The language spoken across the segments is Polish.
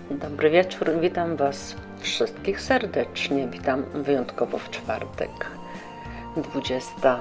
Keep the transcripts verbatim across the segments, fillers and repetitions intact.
Dobry wieczór, witam Was wszystkich serdecznie. Witam wyjątkowo w czwartek, dwudziestego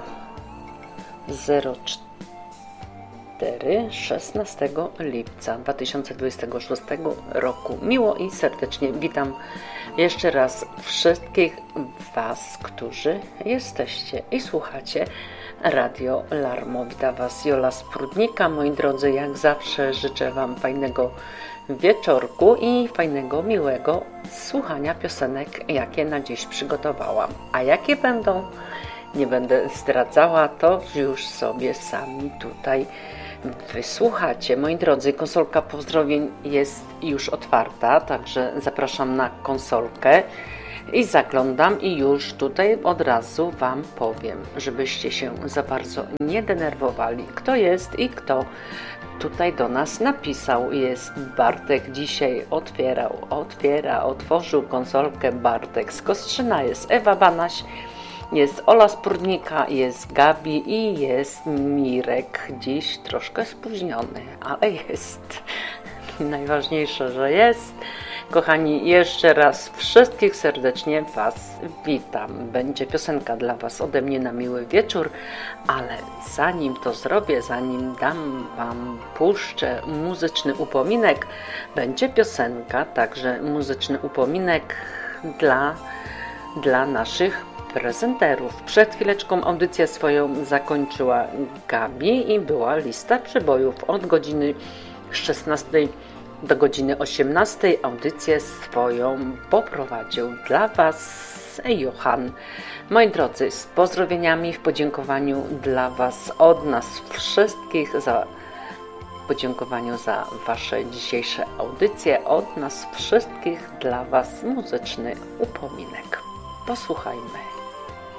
czwartego, szesnastego lipca dwa tysiące dwudziestego szóstego roku. Miło i serdecznie witam jeszcze raz wszystkich Was, którzy jesteście i słuchacie Radio Larmo. Witam Was Jola z Prudnika. Moi drodzy, jak zawsze życzę Wam fajnego wieczorku i fajnego, miłego słuchania piosenek, jakie na dziś przygotowałam. A jakie będą, nie będę zdradzała, to już sobie sami tutaj wysłuchacie. Moi drodzy, konsolka pozdrowień jest już otwarta, także zapraszam na konsolkę i zaglądam i już tutaj od razu Wam powiem, żebyście się za bardzo nie denerwowali, kto jest i kto tutaj do nas napisał. Jest Bartek, dzisiaj otwierał, otwiera, otworzył konsolkę Bartek z Kostrzyna, jest Ewa Banaś, jest Ola z Prudnika, jest Gabi i jest Mirek, dziś troszkę spóźniony, ale jest. Najważniejsze, że jest. Kochani, jeszcze raz wszystkich serdecznie Was witam. Będzie piosenka dla Was ode mnie na miły wieczór, ale zanim to zrobię, zanim dam Wam, puszczę muzyczny upominek, będzie piosenka, także muzyczny upominek dla, dla naszych prezenterów. Przed chwileczką audycję swoją zakończyła Gabi i była lista przybojów od godziny szesnastej do godziny osiemnastej. Audycję swoją poprowadził dla Was Johan. Moi drodzy, z pozdrowieniami w podziękowaniu dla Was od nas wszystkich, za podziękowaniu za Wasze dzisiejsze audycje, od nas wszystkich dla Was muzyczny upominek. Posłuchajmy.